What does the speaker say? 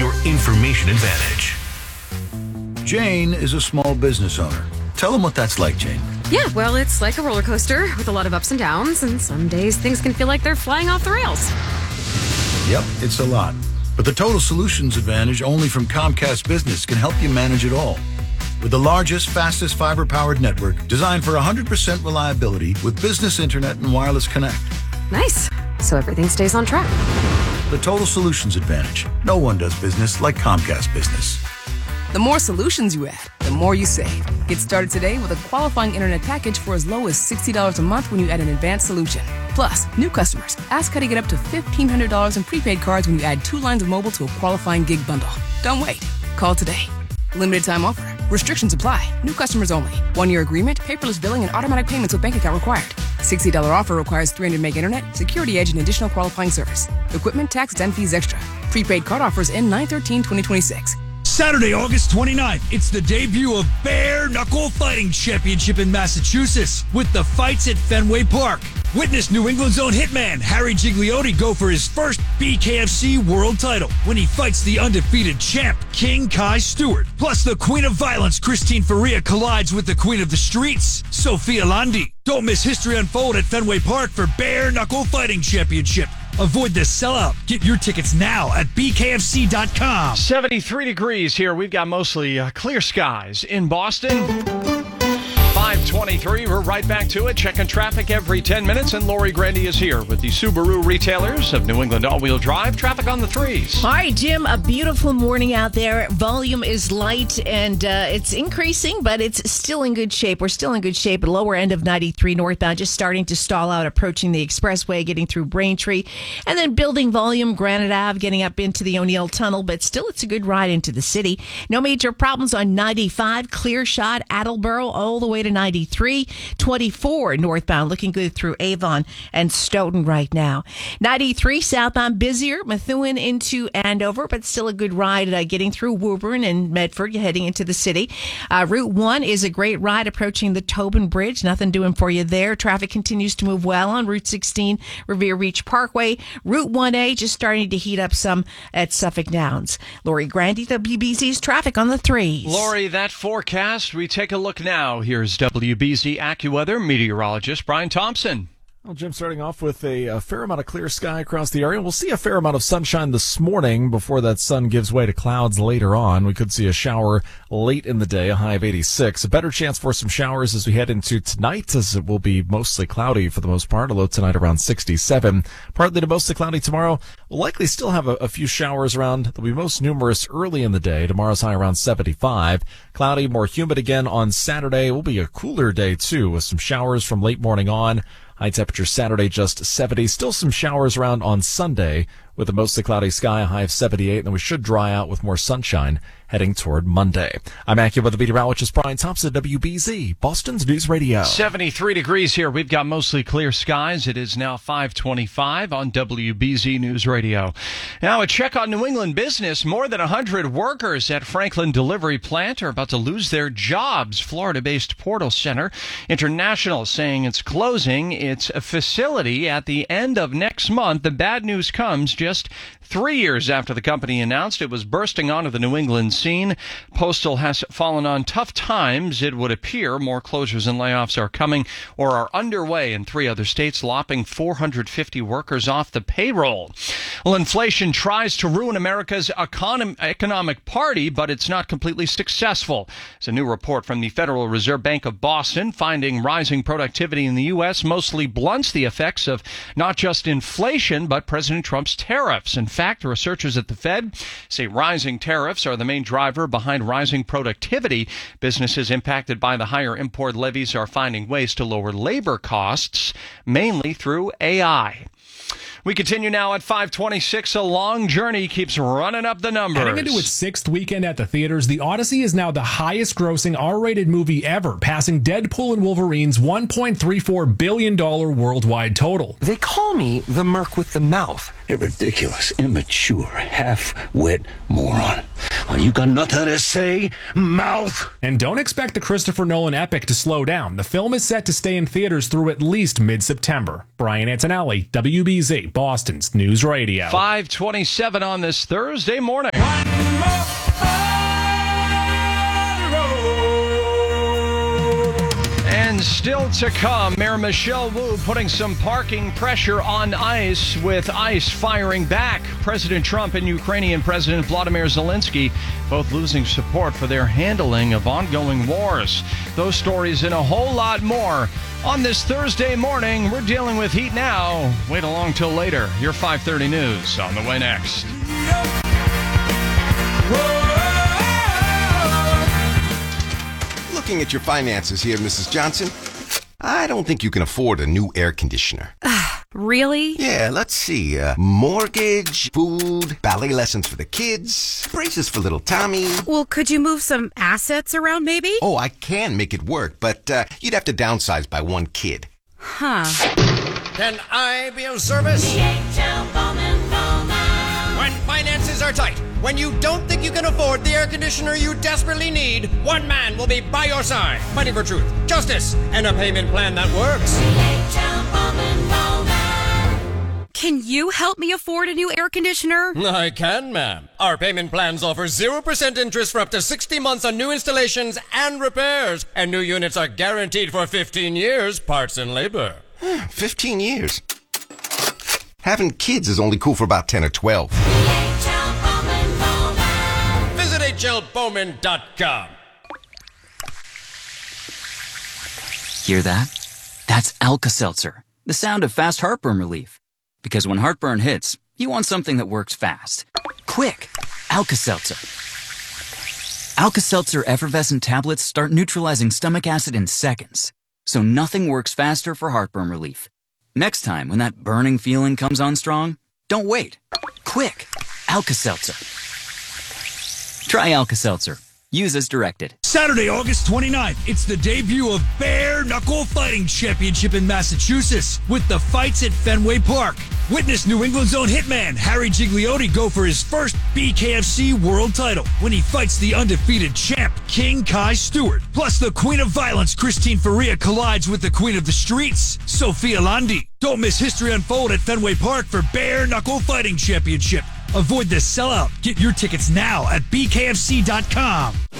your information advantage. Jane is a small business owner. Tell them what that's like, Jane. Yeah, well, it's like a roller coaster with a lot of ups and downs, and some days things can feel like they're flying off the rails. Yep, it's a lot. But the Total Solutions Advantage only from Comcast Business can help you manage it all. With the largest, fastest fiber-powered network designed for 100% reliability with business internet and wireless connect. Nice. So everything stays on track. The Total Solutions Advantage. No one does business like Comcast Business. The more solutions you add, the more you save. Get started today with a qualifying internet package for as low as $60 a month when you add an advanced solution. Plus, new customers, ask how to get up to $1,500 in prepaid cards when you add 2 lines of mobile to a qualifying gig bundle. Don't wait. Call today. Limited time offer. Restrictions apply. New customers only. 1-year agreement, paperless billing, and automatic payments with bank account required. $60 offer requires 300 meg internet, security edge, and additional qualifying service. Equipment, tax, and fees extra. Prepaid card offers end 9/13/2026. Saturday, August 29th, it's the debut of Bare Knuckle Fighting Championship in Massachusetts with the fights at Fenway Park. Witness New England's own hitman, Harry Gigliotti, go for his first BKFC world title when he fights the undefeated champ, King Kai Stewart. Plus, the Queen of Violence, Christine Faria, collides with the Queen of the Streets, Sophia Landi. Don't miss history unfold at Fenway Park for Bare Knuckle Fighting Championship. Avoid the sellout. Get your tickets now at bkfc.com. 73 degrees here. We've got mostly clear skies in Boston. 5:23. We're right back to it. Checking traffic every 10 minutes. And Lori Grandy is here with the Subaru retailers of New England All-Wheel Drive. Traffic on the 3s. All right, Jim, a beautiful morning out there. Volume is light and it's increasing, but it's still in good shape. We're still in good shape. Lower end of 93 northbound, just starting to stall out, approaching the expressway, getting through Braintree, and then building volume, Granite Ave, getting up into the O'Neill Tunnel, but still it's a good ride into the city. No major problems on 95, clear shot, Attleboro, all the way to 93, 24 northbound, looking good through Avon and Stoughton right now. 93 southbound, busier, Methuen into Andover, but still a good ride getting through Woburn and Medford, heading into the city. Route 1 is a great ride approaching the Tobin Bridge. Nothing doing for you there. Traffic continues to move well on Route 16, Revere Beach Parkway. Route 1A just starting to heat up some at Suffolk Downs. Lori Grandy, WBZ's traffic on the 3s. Lori, that forecast, we take a look now. Here's WBZ AccuWeather meteorologist Brian Thompson. Well, Jim, starting off with a fair amount of clear sky across the area. We'll see a fair amount of sunshine this morning before that sun gives way to clouds later on. We could see a shower late in the day, a high of 86. A better chance for some showers as we head into tonight, as it will be mostly cloudy for the most part, a low tonight around 67. Partly to mostly cloudy tomorrow. We'll likely still have a few showers around. They'll be most numerous early in the day. Tomorrow's high around 75. Cloudy, more humid again on Saturday. It will be a cooler day, too, with some showers from late morning on. High temperature Saturday, just 70. Still some showers around on Sunday with a mostly cloudy sky, a high of 78. And then we should dry out with more sunshine heading toward Monday. I'm AccuWeather meteorologist Brian Thompson, WBZ, Boston's News Radio. 73 degrees here. We've got mostly clear skies. It is now 5:25 on WBZ News Radio. Now, a check on New England business. More than 100 workers at Franklin Delivery Plant are about to lose their jobs. Florida-based Portal Center International saying it's closing its facility at the end of next month. The bad news comes just 3 years after the company announced it was bursting onto the New England scene. Postal has fallen on tough times, it would appear. More closures and layoffs are coming or are underway in 3 other states, lopping 450 workers off the payroll. Well, inflation tries to ruin America's economic party, but it's not completely successful. It's a new report from the Federal Reserve Bank of Boston finding rising productivity in the U.S. mostly blunts the effects of not just inflation, but President Trump's tariffs. In fact, researchers at the Fed say rising tariffs are the main driver behind rising productivity. Businesses impacted by the higher import levies are finding ways to lower labor costs, mainly through AI. We continue now at 5:26. A long journey keeps running up the numbers. Heading into its 6th weekend at the theaters, The Odyssey is now the highest-grossing R-rated movie ever, passing Deadpool and Wolverine's $1.34 billion worldwide total. They call me the Merc with the mouth. A ridiculous, immature, half-wit moron. Well, you got nothing to say, mouth? And don't expect the Christopher Nolan epic to slow down. The film is set to stay in theaters through at least mid-September. Brian Antonelli, WBZ, Boston's News Radio. 5:27 on this Thursday morning. And still to come, Mayor Michelle Wu putting some parking pressure on ICE, with ICE firing back. President Trump and Ukrainian President Vladimir Zelensky both losing support for their handling of ongoing wars. Those stories and a whole lot more on this Thursday morning. We're dealing with heat now. Wait along till later. Your 5:30 news on the way next. Looking at your finances here, Mrs. Johnson, I don't think you can afford a new air conditioner. Really? Yeah, let's see. Mortgage, food, ballet lessons for the kids, braces for little Tommy. Well, could you move some assets around maybe? Oh, I can make it work, but you'd have to downsize by one kid. Huh. Can I be of service? When finances are tight, when you don't think you can afford the air conditioner you desperately need, one man will be by your side, fighting for truth, justice, and a payment plan that works. Can you help me afford a new air conditioner? I can, ma'am. Our payment plans offer 0% interest for up to 60 months on new installations and repairs. And new units are guaranteed for 15 years, parts and labor. 15 years? Having kids is only cool for about 10 or 12. Visit hlbowman.com. Hear that? That's Alka-Seltzer, the sound of fast heartburn relief. Because when heartburn hits, you want something that works fast. Quick! Alka-Seltzer. Alka-Seltzer effervescent tablets start neutralizing stomach acid in seconds. So nothing works faster for heartburn relief. Next time, when that burning feeling comes on strong, don't wait. Quick! Alka-Seltzer. Try Alka-Seltzer. Use as directed. Saturday, August 29th, it's the debut of Bare Knuckle Fighting Championship in Massachusetts with the fights at Fenway Park. Witness New England's own hitman Harry Gigliotti go for his first BKFC world title when he fights the undefeated champ King Kai Stewart. Plus, the Queen of Violence Christine Faria collides with the Queen of the Streets, Sophia Landi. Don't miss history unfold at Fenway Park for Bare Knuckle Fighting Championship. Avoid the sellout. Get your tickets now at bkfc.com.